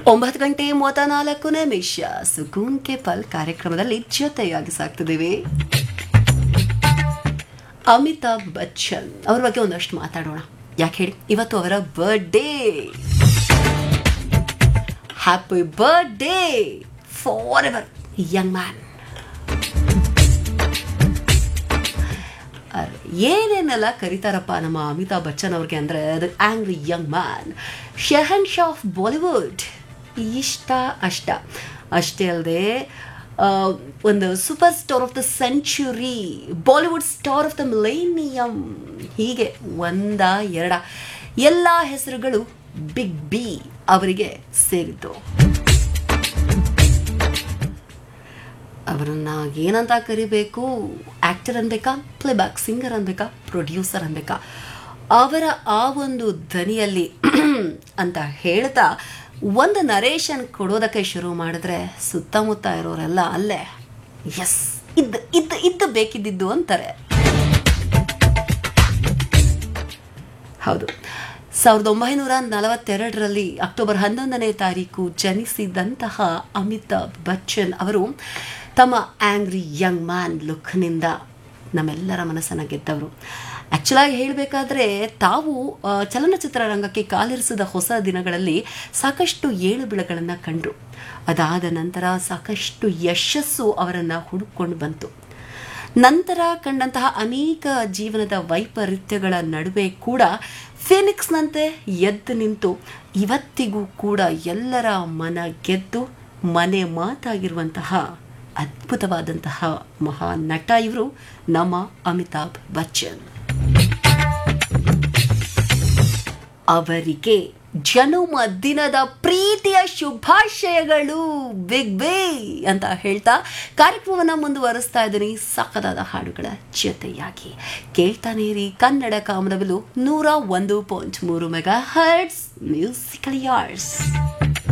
9:34 ಸುಕೂನ್ K ಪಲ್ ಕಾರ್ಯಕ್ರಮದಲ್ಲಿ ಜೊತೆಯಾಗಿ ಸಾಕ್ತಿದ್ದೀವಿ. ಅಮಿತಾಬ್ ಬಚ್ಚನ್ ಅವ್ರ ಬಗ್ಗೆ ಒಂದಷ್ಟು ಮಾತಾಡೋಣ. ಯಾಕೆ ಹೇಳಿ, ಇವತ್ತು ಅವರ birthday. Happy birthday for ever Young man. ಏನೇನೆಲ್ಲ ಕರೀತಾರಪ್ಪ ನಮ್ಮ ಅಮಿತಾಬ್ ಬಚ್ಚನ್ ಅವ್ರಿಗೆ ಅಂದರೆ the angry Young man, ಶಹನ್ Shah of Bollywood, ಅಷ್ಟೇ ಅಲ್ಲದೆ ಒಂದು super star of the century, Bollywood star of the millennium, ಹೀಗೆ ಎರಡ ಎಲ್ಲ ಹೆಸರುಗಳು ಬಿಗ್ ಬಿ ಅವರಿಗೆ ಸೇರಿದ್ದು. ಅವರನ್ನ ಏನಂತ ಕರಿಬೇಕು? Actor ಅನ್ಬೇಕಾ, playback singer ಅನ್ಬೇಕಾ, producer ಅನ್ಬೇಕಾ? ಅವರ ಆ ಒಂದು ಧ್ವನಿಯಲ್ಲಿ ಅಂತ ಹೇಳ್ತಾ ಒಂದು ನರೇಶನ್ ಕೊಡೋದಕ್ಕೆ ಶುರು ಮಾಡಿದ್ರೆ ಸುತ್ತಮುತ್ತ ಇರೋರೆಲ್ಲ ಅಲ್ಲೇ ಎಸ್ ಇದ್ದು ಬೇಕಿದ್ದು ಅಂತಾರೆ. ಹೌದು, 1942 ಅಕ್ಟೋಬರ್ 11ನೇ ತಾರೀಕು ಜನಿಸಿದಂತಹ ಅಮಿತಾಬ್ ಬಚ್ಚನ್ ಅವರು ತಮ್ಮ ಆಂಗ್ರಿ ಯಂಗ್ ಮ್ಯಾನ್ ಲುಕ್ನಿಂದ ನಮ್ಮೆಲ್ಲರ ಮನಸ್ಸನ್ನು ಗೆದ್ದವರು. ಆ್ಯಕ್ಚುಲಾಗಿ ಹೇಳಬೇಕಾದ್ರೆ ತಾವು ಚಲನಚಿತ್ರ ರಂಗಕ್ಕೆ ಕಾಲಿರಿಸಿದ ಹೊಸ ದಿನಗಳಲ್ಲಿ ಸಾಕಷ್ಟು ಏಳು ಬೀಳುಗಳನ್ನು ಕಂಡರು. ಅದಾದ ನಂತರ ಸಾಕಷ್ಟು ಯಶಸ್ಸು ಅವರನ್ನು ಹುಡುಕೊಂಡು ಬಂತು. ನಂತರ ಕಂಡಂತಹ ಅನೇಕ ಜೀವನದ ವೈಪರೀತ್ಯಗಳ ನಡುವೆ ಕೂಡ ಫೀನಿಕ್ಸ್ನಂತೆ ಎದ್ದು ನಿಂತು ಇವತ್ತಿಗೂ ಕೂಡ ಎಲ್ಲರ ಮನ ಗೆದ್ದು ಮನೆ ಮಾತಾಗಿರುವಂತಹ ಅದ್ಭುತವಾದಂತಹ ಮಹಾನ್ ನಟ ಇವರು ನಮ್ಮ ಅಮಿತಾಬ್ ಬಚ್ಚನ್. ಅವರಿಗೆ ಜನ್ಮದಿನದ ಪ್ರೀತಿಯ ಶುಭಾಶಯಗಳು ಬಿಗ್ ಬೇ ಅಂತ ಹೇಳ್ತಾ ಕಾರ್ಯಕ್ರಮವನ್ನು ಮುಂದುವರಿಸ್ತಾ ಇದ್ದೀನಿ ಸಖದಾದ ಹಾಡುಗಳ ಜೊತೆಯಾಗಿ. ಕೇಳ್ತಾನೆ ಇರಿ ಕನ್ನಡ ಕಾಮನಬಿಲ್ಲು 101.3 ಮೆಗಾ ಹರ್ಟ್ಸ್ ಮ್ಯೂಸಿಕಲ್ ಯಾರ್ಡ್ಸ್.